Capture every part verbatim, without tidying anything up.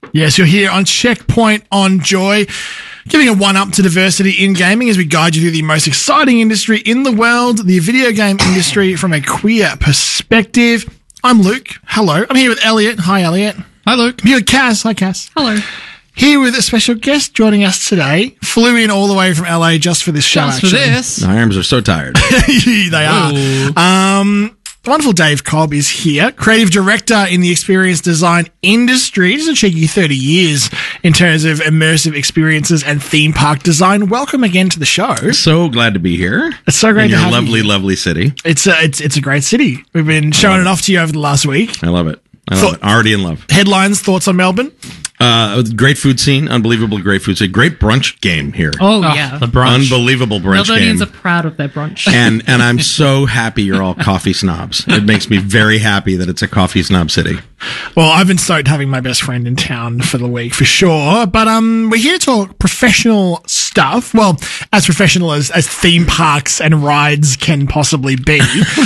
Yes, you're here on Checkpoint on Joy, giving a one-up to diversity in gaming as we guide you through the most exciting industry in the world, the video game industry, from a queer perspective. I'm Luke. Hello. I'm here with Elliot. Hi, Elliot. Hi, Luke. I'm here with Cass. Hi, Cass. Hello. Here with a special guest joining us today. Flew in all the way from L A just for this show, Just actually. for this. My arms are so tired. They are. Um... The wonderful Dave Cobb is here, creative director in the experience design industry. Just a cheeky thirty years in terms of immersive experiences and theme park design. Welcome again to the show. So glad to be here. It's so great in to your have lovely, you. lovely city. It's a, it's, it's a great city. We've been showing it off to you over the last week. I love it. I love Thought- it. Already in love. Headlines, thoughts on Melbourne? Uh, great food scene. Unbelievable great food scene. Great brunch game here. Oh, Oh, yeah. the brunch. Unbelievable brunch Melburnians game. are proud of their brunch. and and I'm so happy you're all coffee snobs. It makes me very happy that it's a coffee snob city. Well, I've been stoked having my best friend in town for the week for sure. But um, we're here to talk professional stuff. Well, as professional as, as theme parks and rides can possibly be.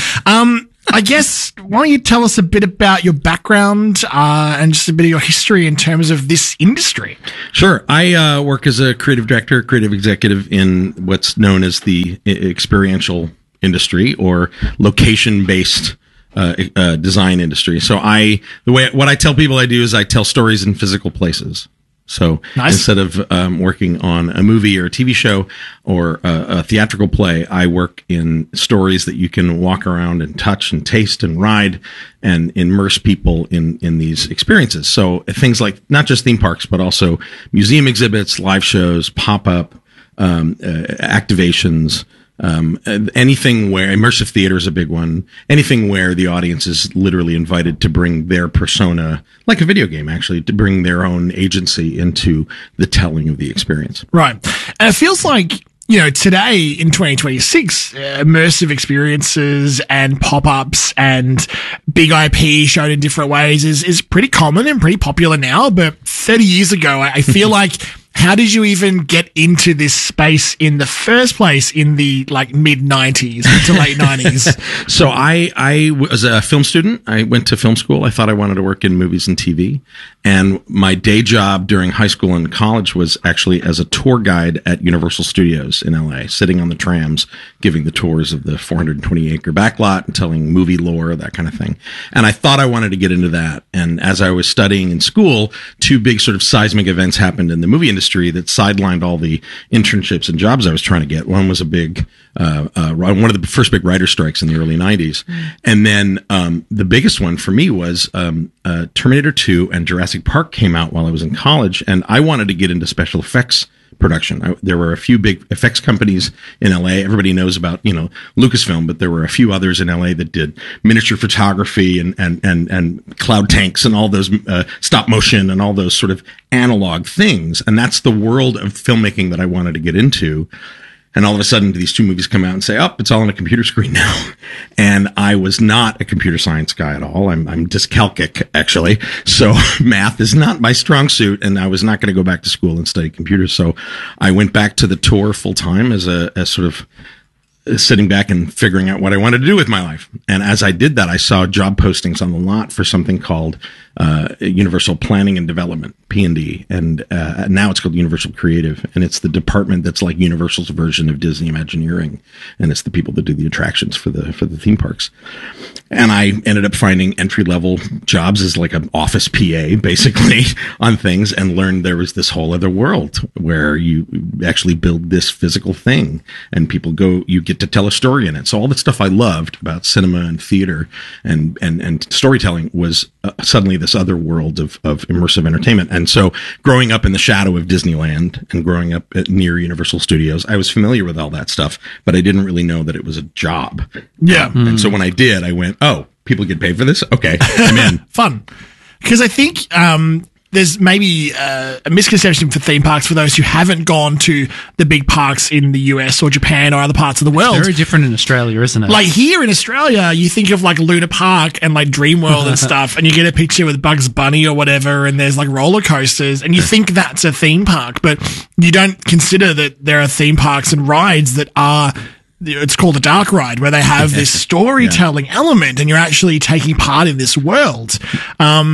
um, I guess, why don't you tell us a bit about your background uh, and just a bit of your history in terms of this industry? Sure. I uh, work as a creative director, creative executive in what's known as the i- experiential industry or location-based uh, uh, design industry. So I, the way, what I tell people I do is I tell stories in physical places. So Nice. instead of um, working on a movie or a T V show or a, a theatrical play, I work in stories that you can walk around and touch and taste and ride and immerse people in, in these experiences. So things like not just theme parks, but also museum exhibits, live shows, pop-up, um, uh, activations, um, anything where immersive theater is a big one, anything where the audience is literally invited to bring their persona, like a video game actually, to bring their own agency into the telling of the experience. Right. And it feels like, you know, today in twenty twenty-six, uh, immersive experiences and pop-ups and big I P shown in different ways is, is pretty common and pretty popular now. But thirty years ago, I, I feel like, how did you even get into this space in the first place in the like mid nineties to late nineties? So I, I was a film student. I went to film school. I thought I wanted to work in movies and T V. And my day job during high school and college was actually as a tour guide at Universal Studios in L A, sitting on the trams, giving the tours of the four hundred twenty acre backlot and telling movie lore, that kind of thing. And I thought I wanted to get into that. And as I was studying in school, two big sort of seismic events happened in the movie industry that sidelined all the internships and jobs I was trying to get. One was a big, uh, uh, one of the first big writer strikes in the early nineties. And then, um, the biggest one for me was, um, uh, Terminator two and Jurassic Park came out while I was in college. And I wanted to get into special effects production. I, there were a few big effects companies in L A. Everybody knows about, you know, Lucasfilm, but there were a few others in L A that did miniature photography and, and, and, and cloud tanks and all those, uh, stop motion and all those sort of analog things. And that's the world of filmmaking that I wanted to get into. And all of a sudden these two movies come out and say, oh, it's all on a computer screen now. And I was not a computer science guy at all. I'm, I'm dyscalculic, actually. So math is not my strong suit. And I was not going to go back to school and study computers. So I went back to the tour full time as a, as sort of sitting back and figuring out what I wanted to do with my life. And as I did that, I saw job postings on the lot for something called uh, Universal Planning and Development, P and D. And uh, now it's called Universal Creative. And it's the department that's like Universal's version of Disney Imagineering. And it's the people that do the attractions for the for the theme parks. And I ended up finding entry-level jobs as like an office P A, basically, on things, and learned there was this whole other world where you actually build this physical thing. And people go, you get to tell a story in it. So all the stuff I loved about cinema and theater and, and, and storytelling was uh, suddenly this other world of, of immersive entertainment. And so growing up in the shadow of Disneyland and growing up at, near Universal Studios, I was familiar with all that stuff, but I didn't really know that it was a job. Yeah. Um, and so when I did, I went, oh, people get paid for this? Okay, I'm in. Fun. Because I think um, there's maybe uh, a misconception for theme parks for those who haven't gone to the big parks in the U S or Japan or other parts of the world. Very different in Australia, isn't it? Like here in Australia, you think of like Luna Park and like Dreamworld and stuff, and you get a picture with Bugs Bunny or whatever, and there's like roller coasters, and you think that's a theme park, but you don't consider that there are theme parks and rides that are, it's called a dark ride, where they have this storytelling yeah. element, and you're actually taking part in this world. Um,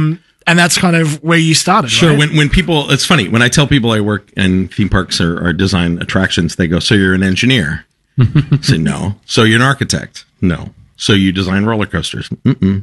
And that's kind of where you started, Sure. right? When when people, it's funny, when I tell people I work in theme parks or, or design attractions, they go, so you're an engineer? I say, no. So you're an architect? No. So you design roller coasters? Mm-mm.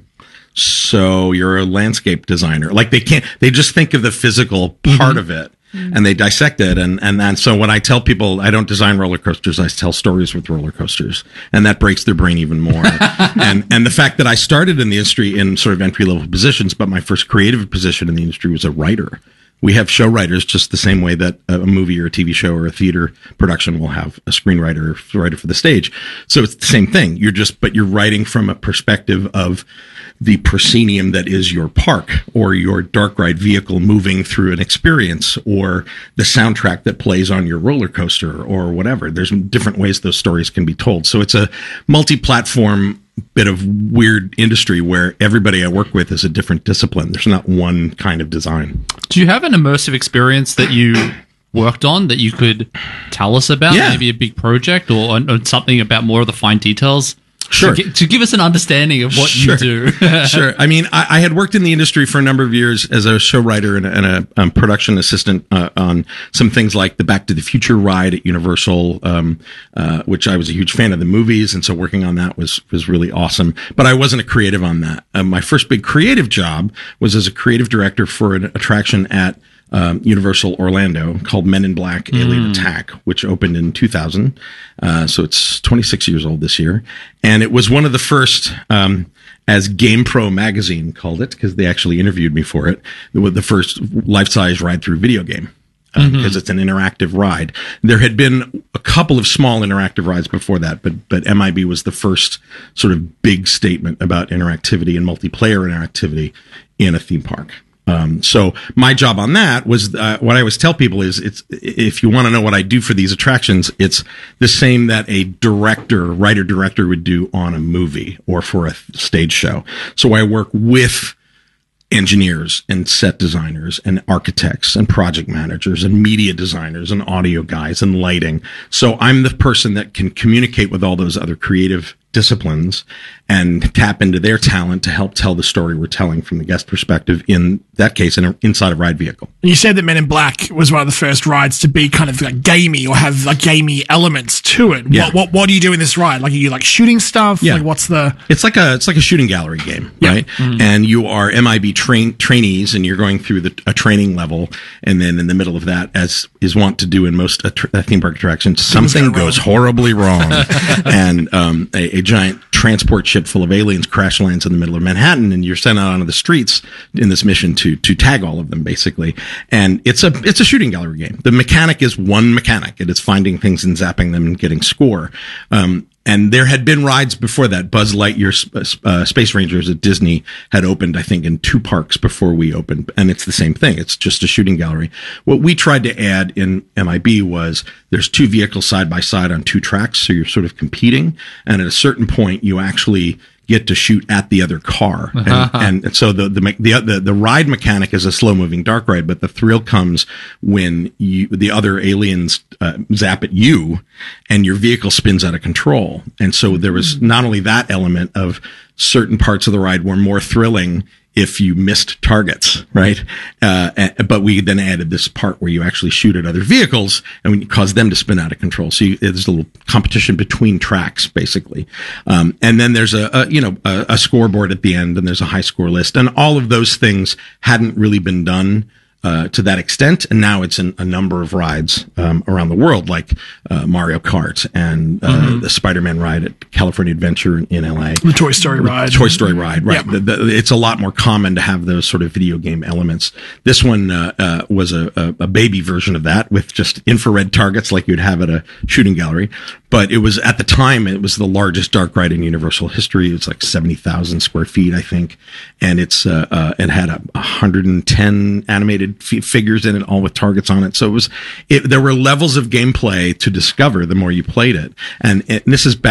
So you're a landscape designer? Like they can't, they just think of the physical part mm-hmm. of it. And they dissect it. And, and, and so when I tell people I don't design roller coasters, I tell stories with roller coasters. And that breaks their brain even more. and, and the fact that I started in the industry in sort of entry level positions, but my first creative position in the industry was a writer. We have show writers just the same way that a movie or a T V show or a theater production will have a screenwriter or writer for the stage. So it's the same thing. You're just, but you're writing from a perspective of the proscenium that is your park or your dark ride vehicle moving through an experience or the soundtrack that plays on your roller coaster or whatever. There's different ways those stories can be told. So it's a multi-platform bit of weird industry where everybody I work with is a different discipline. There's not one kind of design. Do you have an immersive experience that you worked on that you could tell us about? Yeah. Maybe a big project or, or something about more of the fine details? Sure. To, to give us an understanding of what sure. you do. Sure. I mean, I, I had worked in the industry for a number of years as a show writer and a, and a um, production assistant uh, on some things like the Back to the Future ride at Universal, um, uh, which I was a huge fan of the movies. And so working on that was, was really awesome. But I wasn't a creative on that. Uh, my first big creative job was as a creative director for an attraction at Um, Universal Orlando called Men in Black Alien mm. Attack, which opened in two thousand. Uh, so it's twenty-six years old this year. And it was one of the first, um, as GamePro magazine called it, because they actually interviewed me for it, with the first life-size ride-through video game. Um, mm-hmm. Because it's an interactive ride. There had been a couple of small interactive rides before that, but but M I B was the first sort of big statement about interactivity and multiplayer interactivity in a theme park. Um, so my job on that was, uh, what I always tell people is it's, if you want to know what I do for these attractions, it's the same that a director, writer director would do on a movie or for a stage show. So I work with engineers and set designers and architects and project managers and media designers and audio guys and lighting. So I'm the person that can communicate with all those other creative disciplines and tap into their talent to help tell the story we're telling from the guest perspective, in that case, in a, inside a ride vehicle. You said that Men in Black was one of the first rides to be kind of like gamey or have like gamey elements to it. Yeah. What, what what do you do in this ride? Like, are you like shooting stuff? Yeah. Like, what's the? It's like a it's like a shooting gallery game, Yeah. right? Mm-hmm. And you are M I B train trainees, and you're going through the, a training level, and then in the middle of that, as is wont to do in most att- theme park attractions, something go goes wrong. horribly wrong, and um, a, a giant transport ship full of aliens crash lands in the middle of Manhattan, and you're sent out onto the streets in this mission to to tag all of them, basically. And it's a it's a shooting gallery game. The mechanic is one mechanic. It is finding things and zapping them and getting score. Um, and there had been rides before that. Buzz Lightyear uh, Space Rangers at Disney had opened, I think, in two parks before we opened. And it's the same thing. It's just a shooting gallery. What we tried to add in M I B was there's two vehicles side by side on two tracks. So you're sort of competing. And at a certain point, you actually get to shoot at the other car. Uh-huh. And, and so the, the, the, the, the ride mechanic is a slow moving dark ride, but the thrill comes when you, the other aliens uh, zap at you and your vehicle spins out of control. And so there was not only that element of certain parts of the ride were more thrilling if you missed targets, right? Uh, and, but we then added this part where you actually shoot at other vehicles and we cause them to spin out of control. So you, there's a little competition between tracks, basically. Um, and then there's a, a you know, a, a scoreboard at the end, and there's a high score list, and all of those things hadn't really been done Uh, to that extent, and now it's in a number of rides um, around the world, like uh, Mario Kart and uh, mm-hmm. the Spider-Man ride at California Adventure in, in L A. The Toy Story ride. Toy Story ride, right. Yep. The, the, it's a lot more common to have those sort of video game elements. This one uh, uh, was a, a, a baby version of that with just infrared targets like you'd have at a shooting gallery. But it was, at the time, it was the largest dark ride in Universal history. It's like seventy thousand square feet, I think. And it's uh, uh, it had a one hundred ten animated f- figures in it, all with targets on it. So it was, it, there were levels of gameplay to discover the more you played it. And, it, and this is back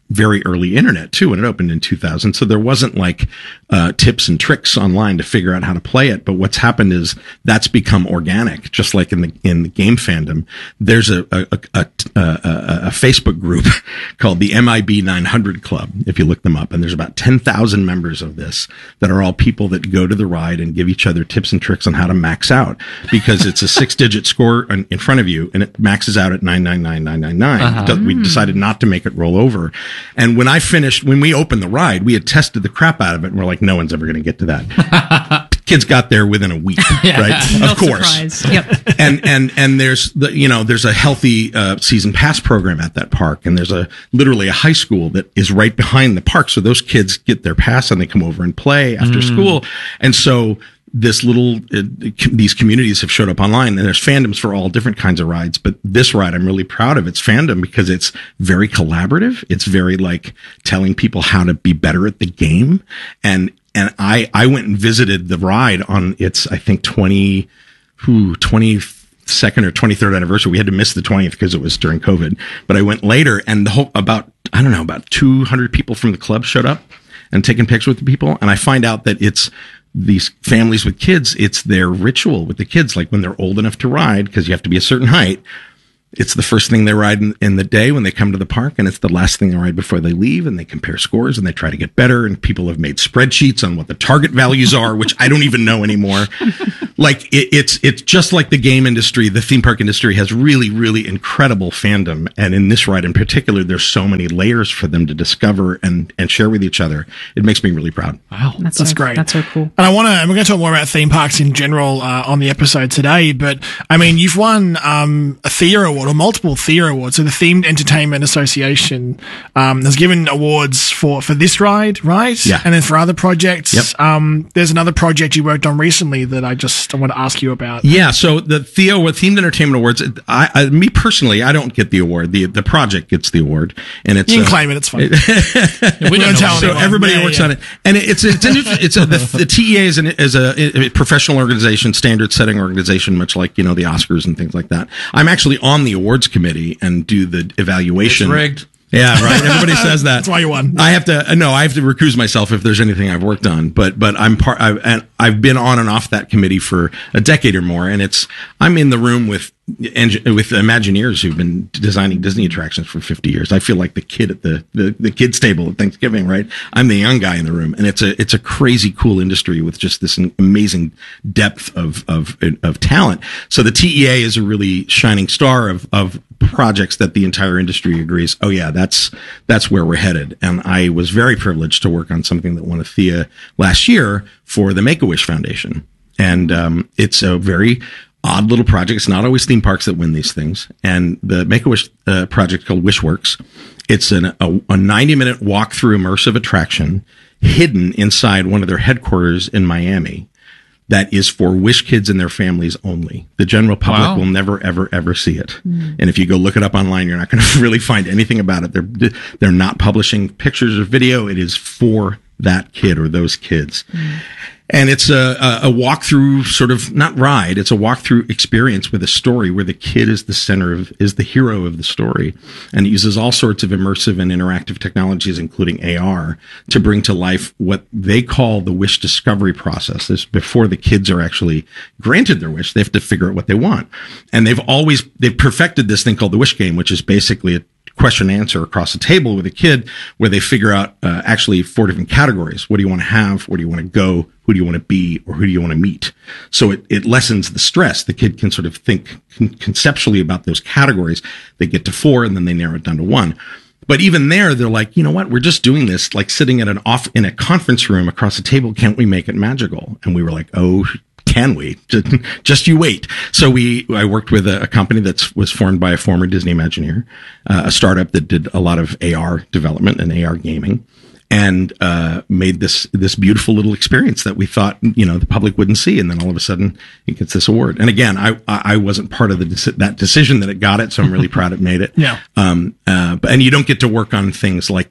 very early internet too, when it opened in two thousand. So there wasn't like uh, tips and tricks online to figure out how to play it. But what's happened is that's become organic, just like in the in the game fandom. There's a a, a, a, a, a Facebook group called the M I B nine hundred Club, if you look them up, and there's about ten thousand members of this that are all people that go to the ride and give each other tips and tricks on how to max out, because it's a six digit score in, in front of you and it maxes out at nine nine nine nine nine nine. Uh-huh. We decided not to make it roll over. And when I finished, when we opened the ride, we had tested the crap out of it and we're like, no one's ever going to get to that. Kids got there within a week, yeah. right? No of course. Surprise. Yep. and, and, and there's the, you know, there's a healthy, uh, season pass program at that park. And there's a, literally a high school that is right behind the park. So those kids get their pass and they come over and play after mm. school. And so, this little, uh, these communities have showed up online, and there's fandoms for all different kinds of rides. But this ride, I'm really proud of its fandom because it's very collaborative. It's very like telling people how to be better at the game. And, and I, I went and visited the ride on its, I think, twenty, who, twenty-second or twenty-third anniversary. We had to miss the twentieth because it was during COVID, but I went later, and the whole, about, I don't know, about two hundred people from the club showed up and taking pictures with the people. And I find out that it's, these families with kids, it's their ritual with the kids. Like when they're old enough to ride, because you have to be a certain height, it's the first thing they ride in, in the day when they come to the park, and it's the last thing they ride before they leave, and they compare scores and they try to get better, and people have made spreadsheets on what the target values are, which I don't even know anymore. Like it, it's it's just like the game industry, the theme park industry has really, really incredible fandom, and in this ride in particular, there's so many layers for them to discover and and share with each other. It makes me really proud. Wow, that's, that's so, great. That's so cool. And I want to, and we're going to talk more about theme parks in general uh, on the episode today. But I mean, you've won um, a Thea Award or multiple Thea Awards. So the Themed Entertainment Association um, has given awards for for this ride, right? Yeah. And then for other projects. Yep. Um, there's another project you worked on recently that I just I want to ask you about. Yeah. So the Thea with Themed Entertainment Awards, I, I, me personally, I don't get the award. The the project gets the award, and it's you can uh, claim it. It's fine. Yeah, we don't don't tell know. So anyone. everybody Yeah, works yeah. on it, and it's it's an, it's a, the, the T E A is, an, is a, a professional organization, standard setting organization, much like you know the Oscars and things like that. I'm actually on the awards committee and do the evaluation. It's rigged. Yeah, right. Everybody says that. That's why you won. I have to no, I have to recuse myself if there's anything I've worked on. But but I'm part. I've, and I've been on and off that committee for a decade or more, and it's I'm in the room with with Imagineers who've been designing Disney attractions for fifty years. I feel like the kid at the, the the kids table at Thanksgiving, right? I'm the young guy in the room, and it's a it's a crazy cool industry with just this amazing depth of of of talent. So the T E A is a really shining star of of projects that the entire industry agrees, oh yeah, that's that's where we're headed. And I was very privileged to work on something that won a Thea last year for the Make-A-Wish Foundation. And um, it's a very odd little project. It's not always theme parks that win these things. And the Make-A-Wish uh, project called WishWorks, it's an, a, a ninety minute walk-through immersive attraction hidden inside one of their headquarters in Miami. That is for Wish kids and their families only. The general public Wow. will never, ever, ever see it. Mm. And if you go look it up online, you're not going to really find anything about it. They're they're not publishing pictures or video. It is for that kid or those kids. Mm. And it's a, a, a walkthrough sort of, not ride, it's a walkthrough experience with a story where the kid is the center of, is the hero of the story. And it uses all sorts of immersive and interactive technologies, including A R, to bring to life what they call the wish discovery process. This before the kids are actually granted their wish, they have to figure out what they want. And they've always, they've perfected this thing called the Wish Game, which is basically a question and answer across the table with a kid where they figure out uh, actually four different categories. What do you want to have? Where do you want to go? Who do you want to be? Or who do you want to meet? So it, it lessens the stress. The kid can sort of think con- conceptually about those categories. They get to four and then they narrow it down to one. But even there, they're like, you know what? We're just doing this like sitting at an off in a conference room across a table. Can't we make it magical? And we were like, oh, can we? Just, just you wait. So we, I worked with a, a company that was formed by a former Disney Imagineer, uh, a startup that did a lot of A R development and A R gaming, and uh, made this this beautiful little experience that we thought, you know, the public wouldn't see. And then all of a sudden, it gets this award. And again, I I wasn't part of the that decision that it got it, so I'm really proud it made it. Yeah. Um. Uh. But and you don't get to work on things like that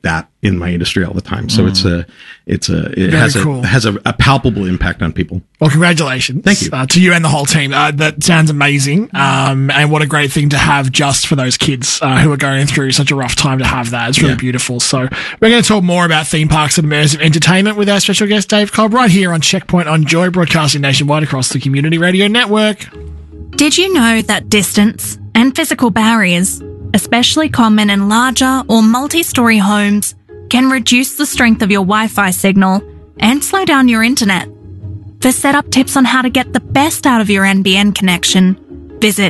in my industry all the time. So mm. it's a, it's a, it Very has cool. a, has a, a palpable impact on people. Well, congratulations. Thank you. Uh, to you and the whole team. Uh, that sounds amazing. Um, and what a great thing to have just for those kids, uh, who are going through such a rough time to have that. It's really Yeah. beautiful. So we're going to talk more about theme parks and immersive entertainment with our special guest, Dave Cobb, right here on Checkpoint on Joy, broadcasting nationwide across the Community Radio Network. Did you know that distance and physical barriers, especially common in larger or multi-story homes, can reduce the strength of your Wi-Fi signal and slow down your internet? For setup tips on how to get the best out of your N B N connection, visit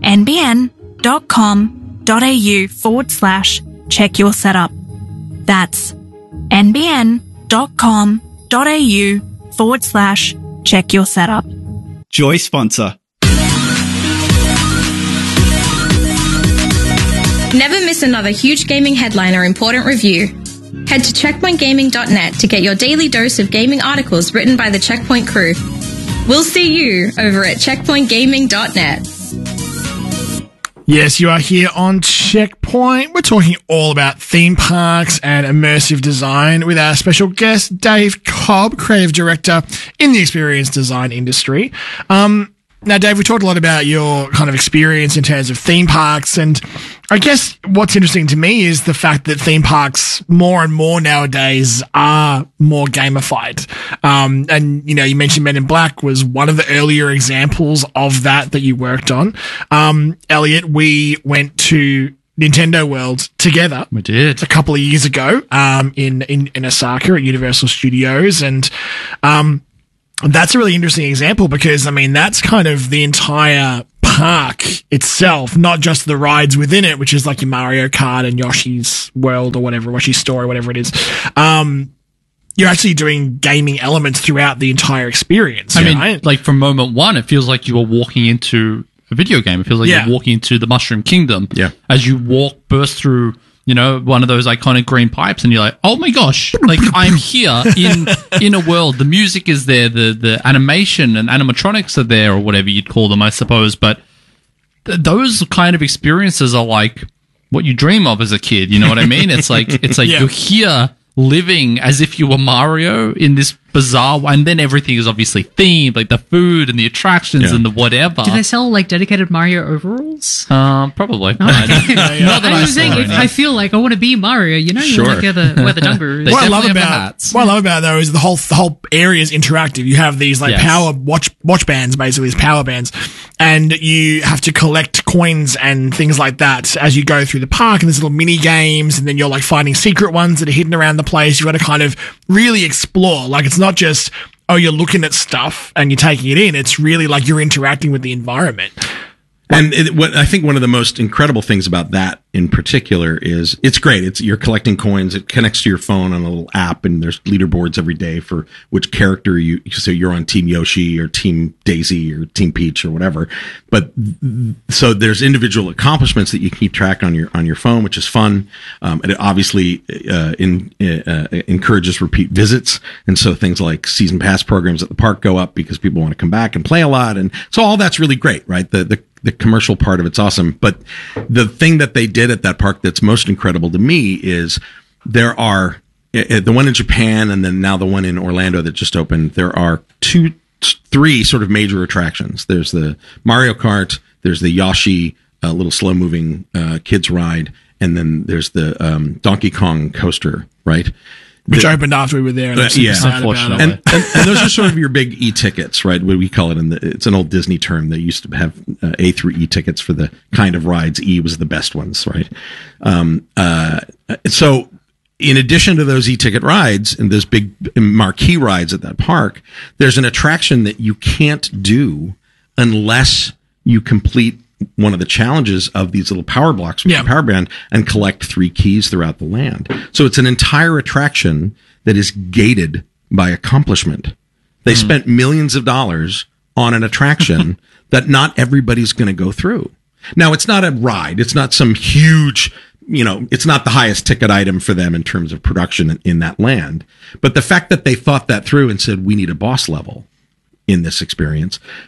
nbn.com.au forward slash check your setup. That's nbn.com.au forward slash check your setup. Joy sponsor. Never miss another huge gaming headline or important review. Head to checkpoint gaming dot net to get your daily dose of gaming articles written by the Checkpoint crew. We'll see you over at checkpoint gaming dot net. Yes, you are here on Checkpoint. We're talking all about theme parks and immersive design with our special guest, Dave Cobb, creative director in the experience design industry. Um, Now, Dave, we talked a lot about your kind of experience in terms of theme parks, and I guess what's interesting to me is the fact that theme parks more and more nowadays are more gamified. Um, and, you know, you mentioned Men in Black was one of the earlier examples of that that you worked on. Um, Elliot, we went to Nintendo World together. We did. A couple of years ago, um, in, in, in Osaka at Universal Studios, and, um, that's a really interesting example because, I mean, that's kind of the entire park itself, not just the rides within it, which is like your Mario Kart and Yoshi's World or whatever, Yoshi's Story, whatever it is. Um, you're actually doing gaming elements throughout the entire experience. I mean, right? like from moment one, it feels like you are walking into a video game. It feels like Yeah. you're walking into the Mushroom Kingdom. Yeah. As you walk, burst through, you know, one of those iconic green pipes, and you're like, oh my gosh, like I'm here in in a world. The music is there, the the animation and animatronics are there, or whatever you'd call them, I suppose. But th- those kind of experiences are like what you dream of as a kid. You know what I mean? It's like it's like Yeah. you're here living as if you were Mario in this bizarre, and then everything is obviously themed, like the food and the attractions Yeah. and the whatever. Do they sell like dedicated Mario overalls? Um, probably. Oh, okay. Not that I I was saying, saw if any. I feel like I want to be Mario, you know, you Sure. like wear the, wear the dungaroos. They what I love definitely have the about hats. what I love about it, though is the whole the whole area is interactive. You have these like Yes. power watch watch bands, basically these power bands, and you have to collect coins and things like that as you go through the park. And there's little mini games, and then you're like finding secret ones that are hidden around the place. You got to kind of really explore. Like it's not just oh you're looking at stuff and you're taking it in. It's really like you're interacting with the environment. And it, what I think one of the most incredible things about that in particular is it's great. It's you're collecting coins. It connects to your phone on a little app, and there's leaderboards every day for which character you. So you're on Team Yoshi or Team Daisy or Team Peach or whatever. But so there's individual accomplishments that you keep track on your on your phone, which is fun. Um, and it obviously uh, in, uh, encourages repeat visits, and so things like season pass programs at the park go up because people want to come back and play a lot, and so all that's really great, right? The the The commercial part of it's awesome. But the thing that they did at that park that's most incredible to me is there are uh, the one in Japan and then now the one in Orlando that just opened. There are two, three sort of major attractions. There's the Mario Kart, there's the Yoshi, uh, little slow moving uh, kids ride, and then there's the um, Donkey Kong coaster, right? Which The- opened after we were there. And I'm Uh, super yeah. sad about Unfortunately. it. and, and, and those are sort of your big e-tickets, right? What we call it in the, it's an old Disney term. They used to have uh, A through E tickets for the kind of rides. E was the best ones, right? Um, uh, so in addition to those e-ticket rides and those big marquee rides at that park, there's an attraction that you can't do unless you complete one of the challenges of these little power blocks with Yeah. the power band and collect three keys throughout the land. So it's an entire attraction that is gated by accomplishment. They spent millions of dollars on an attraction that not everybody's going to go through. Now, it's not a ride. It's not some huge, you know, it's not the highest ticket item for them in terms of production in, in that land. But the fact that they thought that through and said, we need a boss level in this experience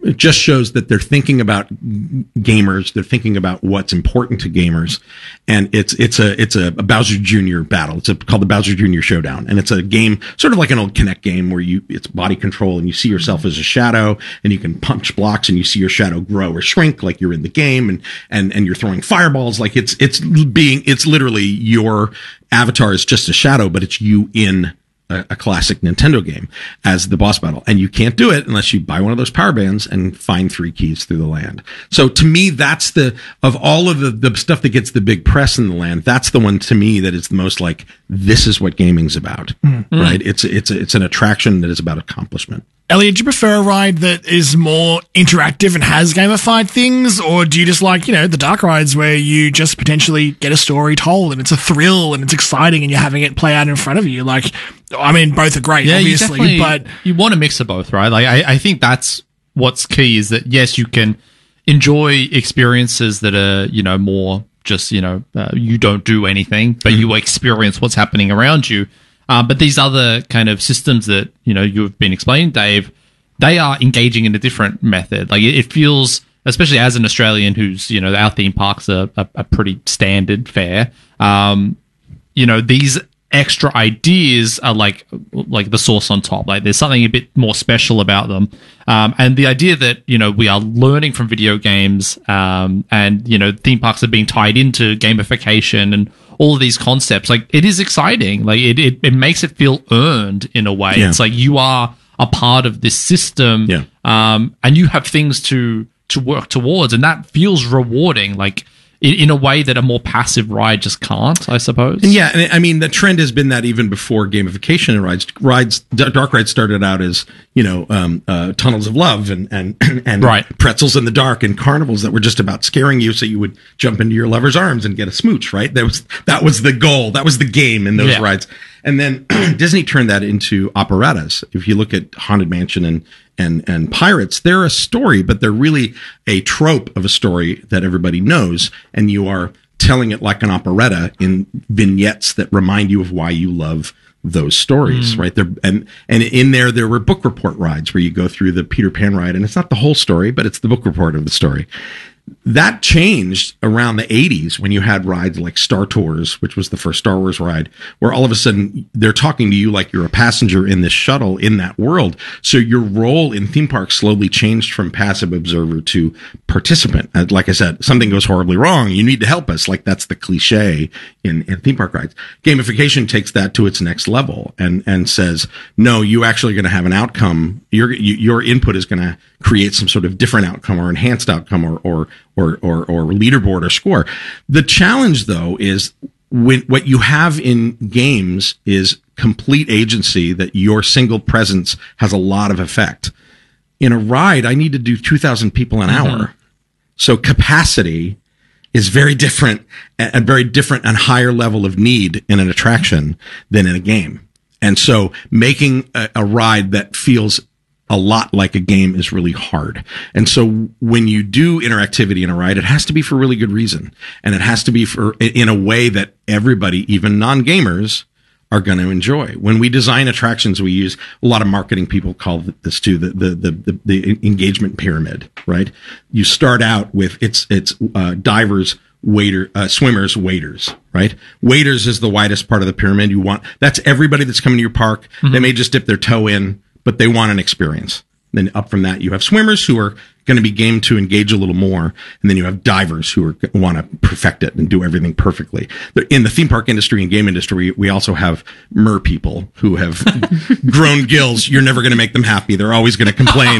it just shows that they're thinking about gamers. They're thinking about what's important to gamers, and it's it's a it's a, a Bowser Junior battle. It's a, called the Bowser Junior Showdown, and it's a game sort of like an old Kinect game where you it's body control, and you see yourself as a shadow, and you can punch blocks, and you see your shadow grow or shrink like you're in the game, and and and you're throwing fireballs like it's it's being it's literally your avatar is just a shadow, but it's you in A, a classic Nintendo game as the boss battle. And you can't do it unless you buy one of those power bands and find three keys through the land. So to me, that's the, of all of the, the stuff that gets the big press in the land, that's the one to me that is the most like, this is what gaming's about, mm-hmm. right? It's, it's, it's an attraction that is about accomplishment. Elliot, do you prefer a ride that is more interactive and has gamified things, or do you just like, you know, the dark rides where you just potentially get a story told and it's a thrill and it's exciting and you're having it play out in front of you? Like, I mean, both are great, yeah, obviously, you but you want a mix of both, right? Like, I, I think that's what's key is that, yes, you can enjoy experiences that are, you know, more just, you know, uh, you don't do anything, but mm-hmm. you experience what's happening around you. Uh, but these other kind of systems that, you know, you've been explaining, Dave, they are engaging in a different method. Like it, it feels, especially as an Australian who's, you know, our theme parks are a, a pretty standard fare. Um, you know, these extra ideas are like like the sauce on top. Like there's something a bit more special about them. Um, and the idea that, you know, we are learning from video games um, and, you know, theme parks are being tied into gamification and all of these concepts, like it is exciting. Like it, it, it makes it feel earned in a way. Yeah. It's like you are a part of this system yeah. um, and you have things to, to work towards. And that feels rewarding. Like, In, in a way that a more passive ride just can't, I suppose. And yeah, and I mean, the trend has been that even before gamification in rides, rides, dark rides started out as, you know, um, uh, tunnels of love and, and, and right. pretzels in the dark and carnivals that were just about scaring you so you would jump into your lover's arms and get a smooch, right? That was, that was the goal. That was the game in those yeah. rides. And then Disney turned that into operettas. If you look at Haunted Mansion and, and, and Pirates, they're a story, but they're really a trope of a story that everybody knows. And you are telling it like an operetta in vignettes that remind you of why you love those stories, mm. right? There, and, and in there, there were book report rides where you go through the Peter Pan ride, and it's not the whole story, but it's the book report of the story. That changed around the eighties when you had rides like Star Tours, which was the first Star Wars ride, where all of a sudden they're talking to you like you're a passenger in this shuttle in that world. So your role in theme parks slowly changed from passive observer to participant. And like I said, something goes horribly wrong, you need to help us. Like that's the cliche in, in theme park rides. Gamification takes that to its next level and, and says, no, you actually going to have an outcome. Your, your input is going to create some sort of different outcome or enhanced outcome or, or, or, or, or leaderboard or score. The challenge though is when what you have in games is complete agency, that your single presence has a lot of effect. In a ride, I need to do two thousand people an mm-hmm. hour. So capacity is very different, a very different and higher level of need in an attraction than in a game. And so making a, a ride that feels a lot like a game is really hard. And so when you do interactivity in a ride, it has to be for really good reason. And it has to be for in a way that everybody, even non-gamers, are going to enjoy. When we design attractions, we use a lot of marketing people call this too, the, the, the, the, the engagement pyramid, right? You start out with it's, it's, uh, divers, waiter, uh, swimmers, waiters, right? Waiters is the widest part of the pyramid. You want, that's everybody that's coming to your park. Mm-hmm. They may just dip their toe in, but they want an experience. Then up from that, you have swimmers who are going to be game to engage a little more. And then you have divers who are want to perfect it and do everything perfectly. In the theme park industry and game industry, we also have mer people who have grown gills. You're never going to make them happy. They're always going to complain,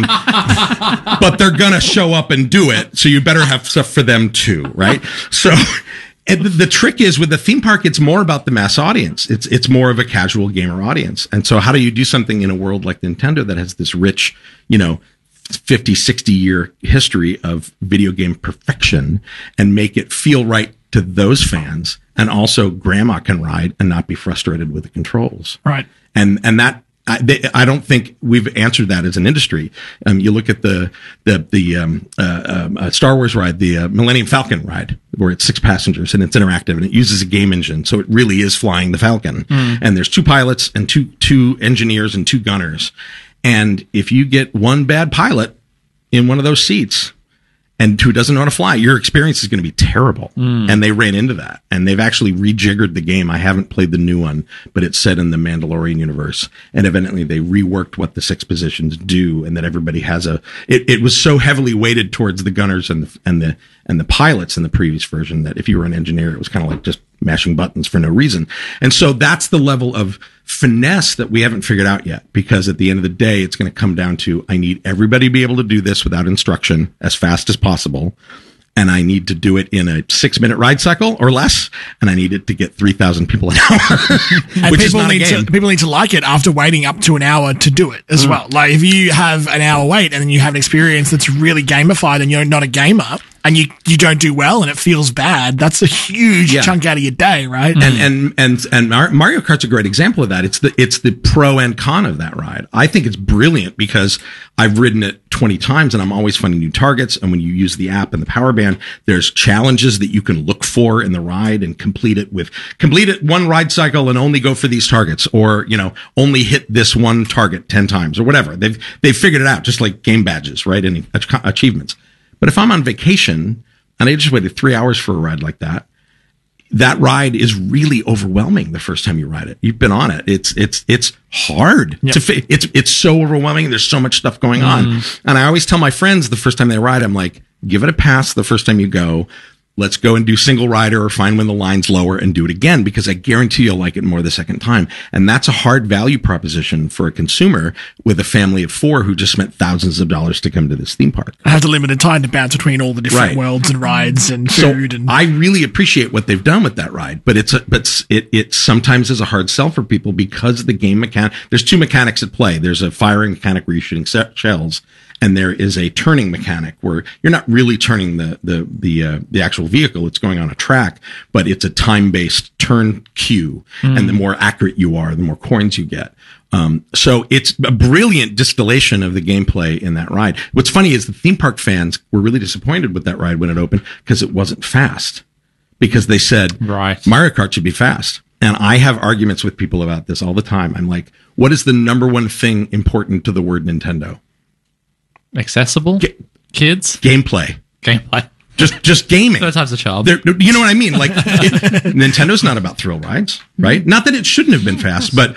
but they're going to show up and do it. So you better have stuff for them too, right? So, and the, the trick is with the theme park, it's more about the mass audience. It's it's more of a casual gamer audience. And so how do you do something in a world like Nintendo that has this rich, you know, fifty, sixty year history of video game perfection and make it feel right to those fans, and also grandma can ride and not be frustrated with the controls. Right. And and that I, they, I don't think we've answered that as an industry. Um, you look at the the the um, uh, uh, Star Wars ride, the uh, Millennium Falcon ride, where it's six passengers and it's interactive and it uses a game engine, so it really is flying the Falcon. Mm. And there's two pilots and two two engineers and two gunners. And if you get one bad pilot, in one of those seats and who doesn't know how to fly, your experience is going to be terrible. Mm. And they ran into that. And they've actually rejiggered the game. I haven't played the new one, but it's set in the Mandalorian universe. And evidently they reworked what the six positions do, and that everybody has a, it, it was so heavily weighted towards the gunners and the, and the, and the pilots in the previous version that if you were an engineer, it was kind of like just mashing buttons for no reason. And so that's the level of finesse that we haven't figured out yet, because at the end of the day, it's going to come down to, I need everybody to be able to do this without instruction as fast as possible. And I need to do it in a six minute ride cycle or less. And I need it to get three thousand people an hour, and which is people not a need game. to, people need to like it after waiting up to an hour to do it as Mm. well. Like if you have an hour wait and then you have an experience that's really gamified and you're not a gamer and you, you don't do well and it feels bad, that's a huge Yeah. chunk out of your day, right? And, and, and, and Mar- Mario Kart's a great example of that. It's the, it's the pro and con of that ride. I think it's brilliant because I've ridden it twenty times and I'm always finding new targets. And when you use the app and the power band, there's challenges that you can look for in the ride and complete it with, complete it one ride cycle and only go for these targets, or, you know, only hit this one target ten times or whatever. They've, they've figured it out, just like game badges, right? And ach- achievements. But if I'm on vacation and I just waited three hours for a ride like that, that ride is really overwhelming the first time you ride it. You've been on it. It's, it's, it's hard Yep. to fit. It's, it's so overwhelming. There's so much stuff going on. And I always tell my friends the first time they ride, I'm like, give it a pass the first time you go. Let's go and do single rider or find when the line's lower and do it again, because I guarantee you'll like it more the second time. And that's a hard value proposition for a consumer with a family of four who just spent thousands of dollars to come to this theme park. I have the limited time to bounce between all the different Right. worlds and rides and So food. and I really appreciate what they've done with that ride, but it's a, but s- it it sometimes is a hard sell for people because the game mechanic. There's two mechanics at play. There's a firing mechanic where you're shooting se- shells, and there is a turning mechanic where you're not really turning the the the uh, the actual vehicle. It's going on a track, but it's a time based turn cue, and the more accurate you are, the more coins you get. Um, so it's a brilliant distillation of the gameplay in that ride. What's funny is the theme park fans were really disappointed with that ride when it opened because it wasn't fast, because they said Right. Mario Kart should be fast. And I have arguments with people about this all the time. I'm like, what is the number one thing important to the word Nintendo? Accessible? Ga- Kids? Gameplay. Gameplay. Just, just gaming. Third time's a charm. They're, you know what I mean? Like, it, Nintendo's not about thrill rides, right? Not that it shouldn't have been fast, but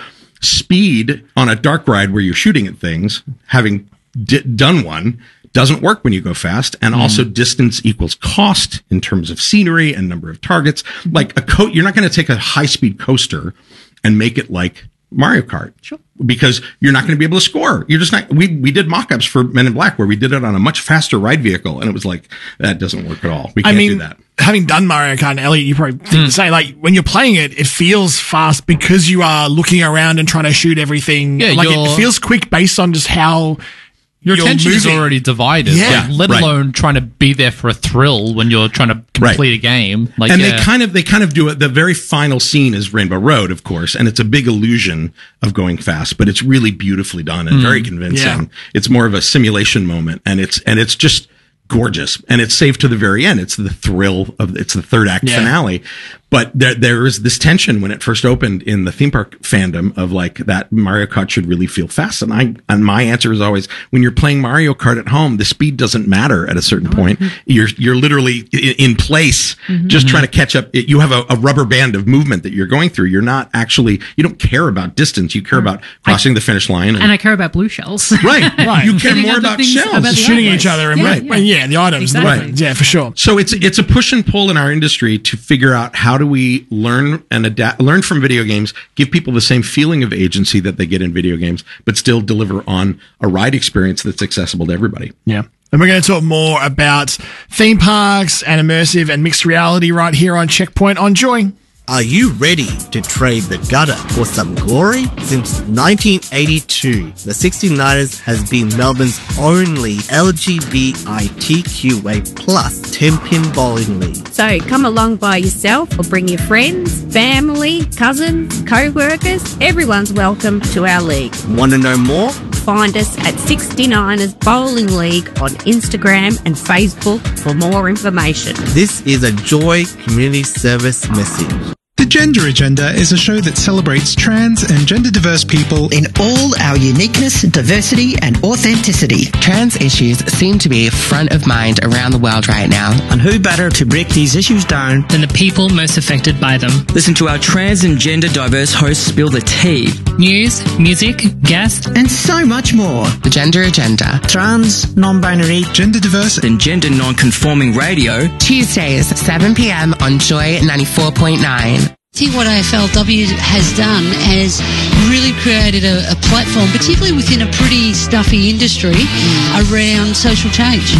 speed on a dark ride where you're shooting at things, having d- done one, doesn't work when you go fast. And also distance equals cost in terms of scenery and number of targets. Like a coat, you're not going to take a high speed coaster and make it like Mario Kart. Sure. Because you're not going to be able to score. You're just not, we, we did mock-ups for Men in Black where we did it on a much faster ride vehicle. And it was like, that doesn't work at all. We I can't mean, do that. having done Mario Kart, and Elliot, you probably think the same. Like when you're playing it, it feels fast because you are looking around and trying to shoot everything. Yeah, like it you're- feels quick based on just how Your you're attention is moving. already divided. Yeah. like, let Right. alone trying to be there for a thrill when you're trying to complete Right. a game. Like, And yeah. they kind of they kind of do it. The very final scene is Rainbow Road, of course, and it's a big illusion of going fast, but it's really beautifully done and very convincing. Yeah. It's more of a simulation moment, and it's and it's just gorgeous, and it's saved to the very end. It's the thrill of it's the third act Yeah. finale. But there there is this tension when it first opened in the theme park fandom of like that Mario Kart should really feel fast. And I and my answer is always, when you're playing Mario Kart at home, the speed doesn't matter at a certain point. You're you're literally i- in place, just trying to catch up. It- You have a, a rubber band of movement that you're going through. You're not actually you don't care about distance. You care about crossing the finish line. And, And I care about blue shells. right, Right. You care Figuring more out the about things shells. about the shooting items. each other and Yeah, right, yeah. yeah. the items, the Exactly. weapons. Yeah, for sure. So it's it's a push and pull in our industry to figure out how do we learn and adapt, learn from video games, give people the same feeling of agency that they get in video games, but still deliver on a ride experience that's accessible to everybody. Yeah. And we're going to talk more about theme parks and immersive and mixed reality right here on Checkpoint on Joy. Are you ready to trade the gutter for some glory? Since nineteen eighty-two, the sixty-niners has been Melbourne's only L G B T Q A plus ten-pin bowling league. So come along by yourself or bring your friends, family, cousins, co-workers. Everyone's welcome to our league. Want to know more? Find us at sixty-niners Bowling League on Instagram and Facebook for more information. This is a Joy Community Service message. The Gender Agenda is a show that celebrates trans and gender diverse people in all our uniqueness, diversity, and authenticity. Trans issues seem to be front of mind around the world right now. And who better to break these issues down than the people most affected by them? Listen to our trans and gender diverse hosts spill the tea. News, music, guests, and so much more. The Gender Agenda. Trans, non-binary, gender diverse, and gender non-conforming radio. Tuesdays, seven p.m. on Joy ninety-four point nine. I think what A F L W has done is really created a, a platform, particularly within a pretty stuffy industry, around social change.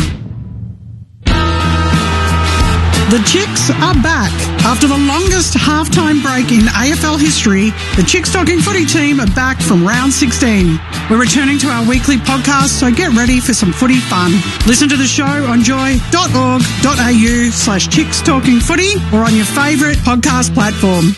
The Chicks are back. After the longest halftime break in A F L history, the Chicks Talking Footy team are back from round sixteen. We're returning to our weekly podcast, so get ready for some footy fun. Listen to the show on joy.org.au slash Chicks Talking Footy or on your favourite podcast platform.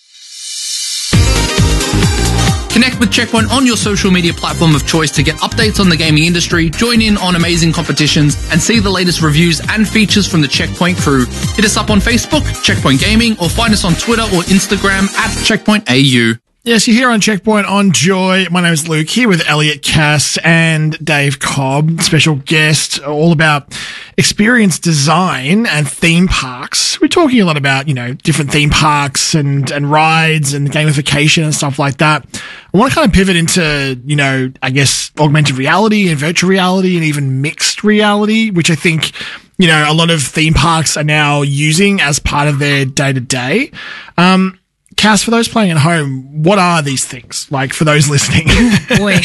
Connect with Checkpoint on your social media platform of choice to get updates on the gaming industry, join in on amazing competitions, and see the latest reviews and features from the Checkpoint crew. Hit us up on Facebook, Checkpoint Gaming, or find us on Twitter or Instagram at Checkpoint A U. Yes, you're here on Checkpoint on Joy. My name is Luke, here with Elliot Cass and Dave Cobb, special guest, all about experience design and theme parks. We're talking a lot about, you know, different theme parks and, and rides and gamification and stuff like that. I want to kind of pivot into, you know, I guess augmented reality and virtual reality and even mixed reality, which I think, you know, a lot of theme parks are now using as part of their day to day. Um, Cass, for those playing at home, what are these things? Like, for those listening. Boy.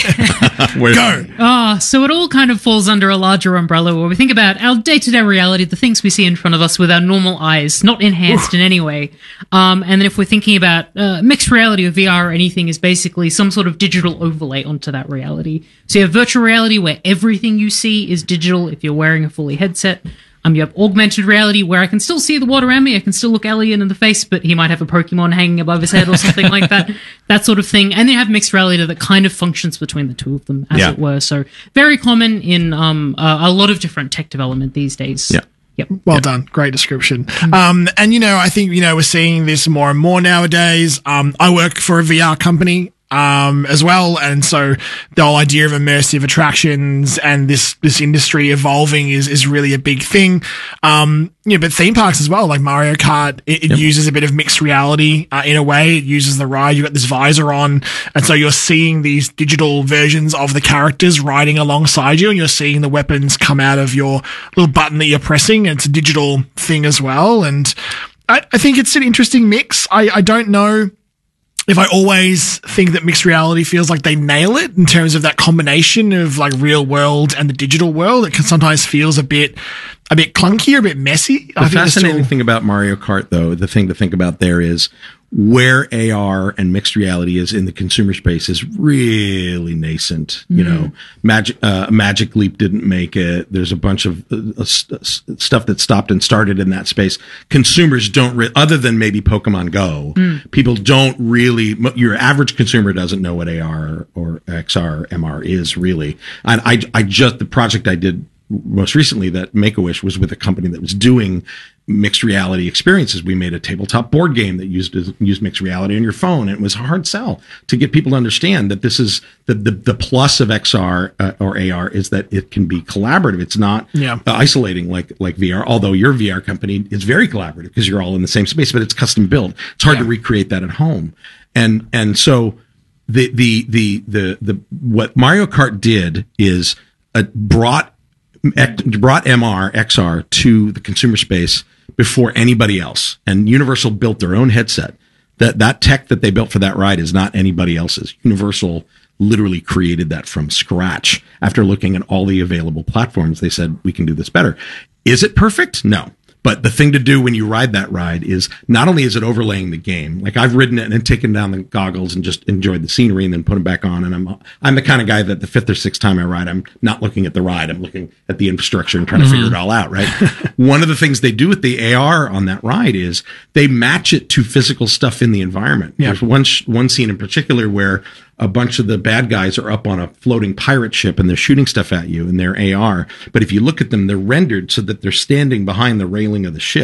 Go. Oh, so it all kind of falls under a larger umbrella where we think about our day-to-day reality, the things we see in front of us with our normal eyes, not enhanced in any way. Um, and then if we're thinking about uh, mixed reality or V R or anything is basically some sort of digital overlay onto that reality. So you have virtual reality where everything you see is digital if you're wearing a fully headset. Um, you have augmented reality where I can still see the world around me. I can still look Elliot in the face, but he might have a Pokemon hanging above his head or something like that. That sort of thing. And then you have mixed reality that kind of functions between the two of them, as yeah. it were. So very common in um, uh, a lot of different tech development these days. Yeah. Yep. Well yep. done. Great description. Um, and, you know, I think, you know, we're seeing this more and more nowadays. Um, I work for a V R company. Um, as well. And so the whole idea of immersive attractions and this, this industry evolving is, is really a big thing. Um, yeah, but theme parks as well, like Mario Kart, it, it yep. uses a bit of mixed reality, uh, in a way. It uses the ride. You've got this visor on. And so you're seeing these digital versions of the characters riding alongside you, and you're seeing the weapons come out of your little button that you're pressing. And it's a digital thing as well. And I, I think it's an interesting mix. I, I don't know if I always think that mixed reality feels like they nail it in terms of that combination of like real world and the digital world. It can sometimes feels a bit, a bit clunky or a bit messy. The fascinating thing about Mario Kart, though, the thing to think about there is where A R and mixed reality is in the consumer space is really nascent. Mm. You know, Magic, uh, Magic Leap didn't make it. There's a bunch of uh, st- stuff that stopped and started in that space. Consumers don't, re- other than maybe Pokemon Go, mm. people don't really, your average consumer doesn't know what A R or X R, M R is really. And I, I just, the project I did most recently that Make-A-Wish was with a company that was doing mixed reality experiences. We made a tabletop board game that used used mixed reality on your phone. And it was a hard sell to get people to understand that this is the the, the plus of X R uh, or A R is that it can be collaborative. It's not yeah. uh, isolating like like V R. Although your V R company is very collaborative because you're all in the same space, but it's custom built. It's hard yeah. to recreate that at home. And and so the the the the the what Mario Kart did is uh, brought brought M R, X R to the consumer space before anybody else. And Universal built their own headset. That that tech that they built for that ride is not anybody else's. Universal literally created that from scratch. After looking at all the available platforms, they said, we can do this better. Is it perfect? No. But the thing to do when you ride that ride is not only is it overlaying the game, like I've ridden it and taken down the goggles and just enjoyed the scenery and then put them back on. And I'm, I'm the kind of guy that the fifth or sixth time I ride, I'm not looking at the ride. I'm looking at the infrastructure and trying mm-hmm. to figure it all out. Right. One of the things they do with the A R on that ride is they match it to physical stuff in the environment. Yeah. There's one, sh- one scene in particular where a bunch of the bad guys are up on a floating pirate ship and they're shooting stuff at you in their A R. But if you look at them, they're rendered so that they're standing behind the railing of the ship.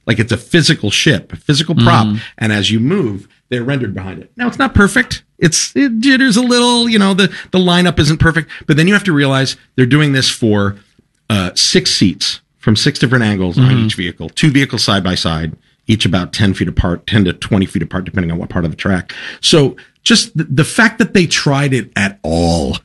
Like it's a physical ship, a physical prop. Mm. And as you move, they're rendered behind it. Now it's not perfect. It's, it jitters a little, you know, the, the lineup isn't perfect, but then you have to realize they're doing this for, uh, six seats from six different angles Mm-hmm. on each vehicle, two vehicles side by side, each about ten feet apart, ten to twenty feet apart, depending on what part of the track. So just the, the fact that they tried it at all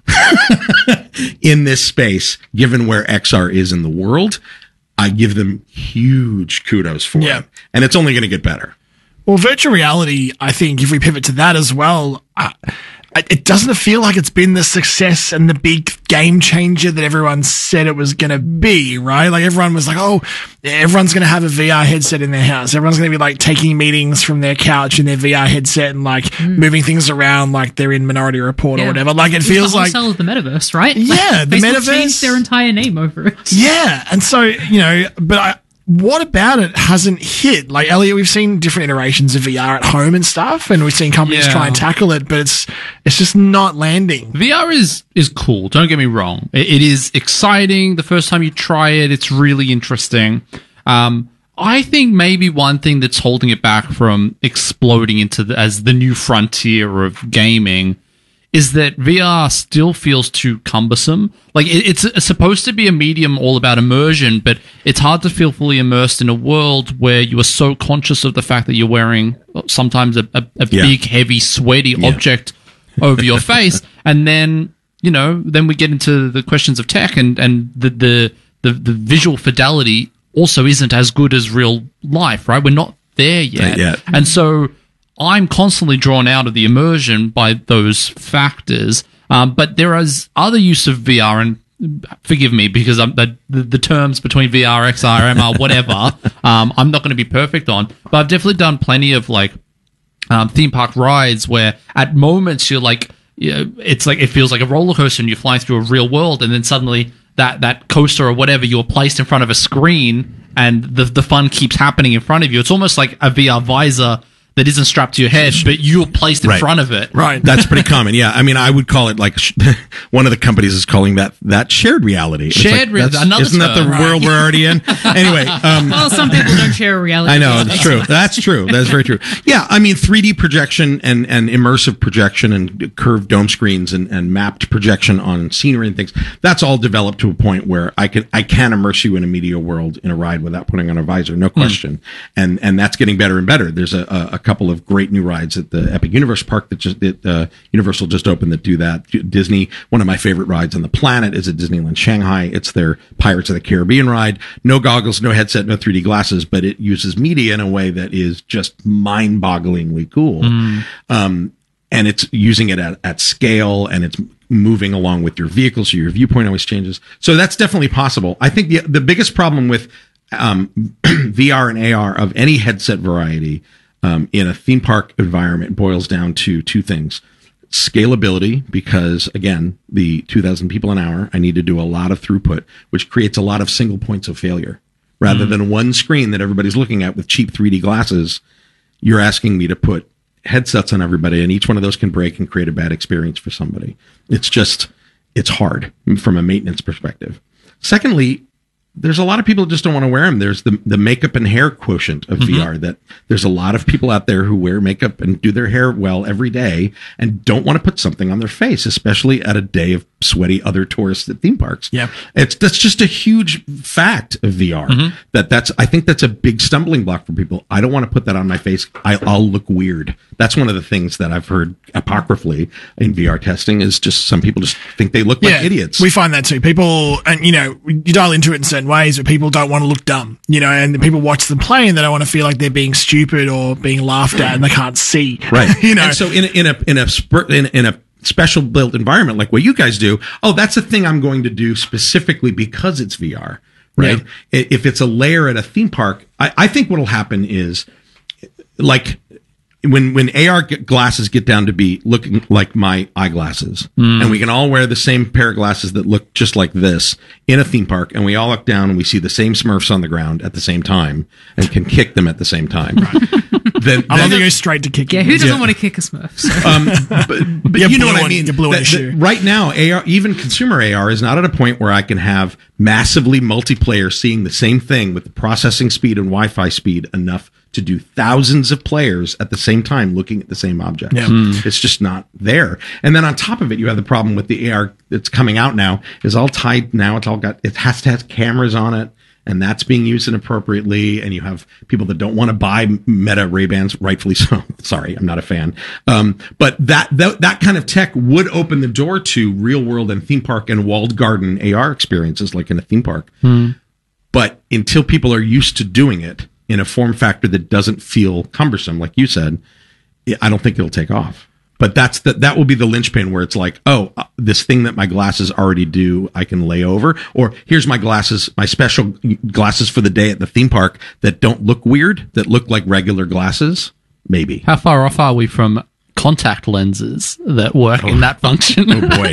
in this space, given where X R is in the world, I give them huge kudos for Yeah. it. And it's only going to get better. Well, virtual reality, I think, if we pivot to that as well, uh, it doesn't feel like it's been the success and the big game changer that everyone said it was going to be, right? Like everyone was like, oh, everyone's going to have a V R headset in their house. Everyone's going to be like taking meetings from their couch in their V R headset and like mm. moving things around like they're in Minority Report Yeah. or whatever. Like it It's feels the like whole of the metaverse, right? Yeah, Like, the Facebook metaverse changed their entire name over it. Yeah, and so, you know, but I, what about it hasn't hit? Like, Elliot, we've seen different iterations of V R at home and stuff, and we've seen companies Yeah. try and tackle it, but it's it's just not landing. V R is is cool. Don't get me wrong. It, it is exciting. The first time you try it, it's really interesting. Um, I think maybe one thing that's holding it back from exploding into the, as the new frontier of gaming is that V R still feels too cumbersome. Like it, it's, it's supposed to be a medium all about immersion, but it's hard to feel fully immersed in a world where you are so conscious of the fact that you're wearing sometimes a, a, a Yeah. big, heavy, sweaty Yeah. object over your face, and then you know, then we get into the questions of tech, and and the the the, the visual fidelity also isn't as good as real life, right? We're not there yet, Not yet. and so I'm constantly drawn out of the immersion by those factors. Um, but there is other use of V R, and forgive me because I'm, the, the, the terms between V R, X R, M R, whatever, um, I'm not going to be perfect on. But I've definitely done plenty of like um, theme park rides where at moments you're like, you know, it's like it feels like a roller coaster and you're flying through a real world, and then suddenly that that coaster or whatever, you're placed in front of a screen and the the fun keeps happening in front of you. It's almost like a V R visor that isn't strapped to your head, but you're placed in Right. front of it. Right. That's pretty common. Yeah. I mean, I would call it like sh- one of the companies is calling that that shared reality. It's Shared like, reality, that's- another Isn't that the term. world we're already in? Anyway. Um, Well, some people don't share a reality. I know, it's true. That's true. That's very true. Yeah, I mean, three D projection and, and immersive projection and curved dome screens and, and mapped projection on scenery and things, that's all developed to a point where I can I can immerse you in a media world in a ride without putting on a visor, no question. And and that's getting better and better. There's a, a, a couple of great new rides at the Epic Universe Park that just that uh, Universal just opened that do that. Disney, one of my favorite rides on the planet is at Disneyland Shanghai. It's their Pirates of the Caribbean ride. No goggles, no headset, no three D glasses, but it uses media in a way that is just mind-bogglingly cool. Mm. Um, and it's using it at, at scale, and it's moving along with your vehicle, so your viewpoint always changes. So that's definitely possible. I think the the biggest problem with um, V R and A R of any headset variety um, in a theme park environment boils down to two things. Scalability, because again, the two thousand people an hour, I need to do a lot of throughput, which creates a lot of single points of failure. Rather Mm. than one screen that everybody's looking at with cheap three D glasses, you're asking me to put headsets on everybody, and each one of those can break and create a bad experience for somebody. It's just, it's hard from a maintenance perspective. Secondly, there's a lot of people that just don't want to wear them. There's the the makeup and hair quotient of Mm-hmm. V R, that there's a lot of people out there who wear makeup and do their hair well every day and don't want to put something on their face, especially at a day of sweaty other tourists at theme parks. Yeah. It's, that's just a huge fact of V R. Mm-hmm. That that's, I think that's a big stumbling block for people. I don't want to put that on my face. I, I'll look weird. That's one of the things that I've heard apocryphally in V R testing is just some people just think they look like idiots. We find that too. People, and you know, you dial into it in certain ways, but people don't want to look dumb, you know, and people watch them play and they don't want to feel like they're being stupid or being laughed at and they can't see. Right. you know, And so in a, in a, in a, spur- in, in a special built environment like what you guys do, oh, that's a thing I'm going to do specifically because it's V R, right? Yeah. I- If it's a layer at a theme park, I, I think what'll happen is like, when when A R g- glasses get down to be looking like my eyeglasses, Mm. and we can all wear the same pair of glasses that look just like this in a theme park, and we all look down and we see the same Smurfs on the ground at the same time and can kick them at the same time. then, I love then to go straight to kicking. Yeah, who doesn't Yeah. want to kick a Smurf? So. um, but, but You you know blew what I one- mean. you blew in That- a that shoe. right now, A R, even consumer A R, is not at a point where I can have massively multiplayer seeing the same thing with the processing speed and Wi-Fi speed enough to do thousands of players at the same time looking at the same object. Yeah. Mm. It's just not there. And then on top of it, you have the problem with the A R that's coming out now is all tied now. It's all got, it has to have cameras on it. And that's being used inappropriately. And you have people that don't want to buy Meta Ray-Bans, rightfully so. Sorry, I'm not a fan. Um, but that, that that kind of tech would open the door to real world and theme park and walled garden A R experiences like in a theme park. Hmm. But until people are used to doing it in a form factor that doesn't feel cumbersome, like you said, I don't think it'll take off. But that's the, that will be the linchpin where it's like, oh, uh, this thing that my glasses already do, I can lay over. Or here's my glasses, my special glasses for the day at the theme park that don't look weird, that look like regular glasses. Maybe. How far off are we from contact lenses that work in that function? Oh, boy.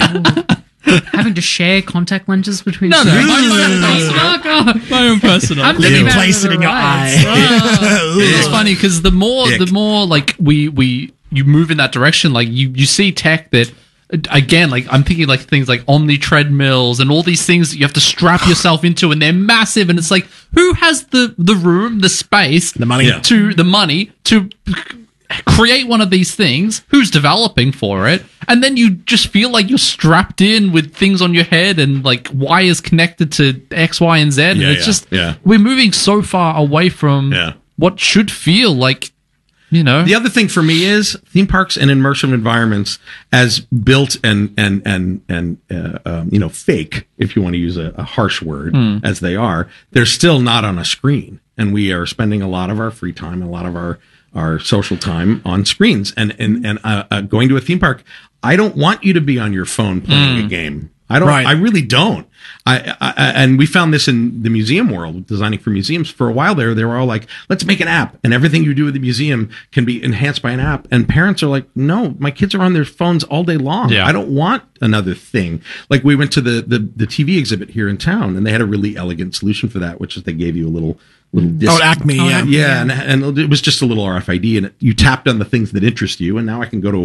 Having to share contact lenses between No, no, students? my, my, own personal, God. my own personal. I'm Let thinking me about place it in your right. eye. It's funny because the more, Dick. the more like we we you move in that direction, like you you see tech that. Again, like I'm thinking like things like Omni treadmills and all these things that you have to strap yourself into, and they're massive. And it's like, who has the the room, the space, The money. Yeah. to the money to create one of these things? Who's developing for it? And then you just feel like you're strapped in with things on your head and like wires connected to X, Y, and Z. And Yeah, it's yeah, just yeah. we're moving so far away from Yeah. what should feel like, you know. The other thing for me is theme parks and immersive environments as built and and and and uh, um, you know fake, if you want to use a, a harsh word, Hmm. as they are. They're still not on a screen, and we are spending a lot of our free time, a lot of our our social time on screens. And and and uh, uh, going to a theme park, I don't want you to be on your phone playing Hmm. a game. I don't. Right. I really don't. I, I and we found this in the museum world, designing for museums. For a while there, they were all like, "Let's make an app, and everything you do at the museum can be enhanced by an app." And parents are like, "No, my kids are on their phones all day long. Yeah. I don't want another thing." Like we went to the, the the T V exhibit here in town, and they had a really elegant solution for that, which is they gave you a little little disc. Oh, Acme, yeah. yeah, and, and it was just a little R F I D, and you tapped on the things that interest you, and now I can go to a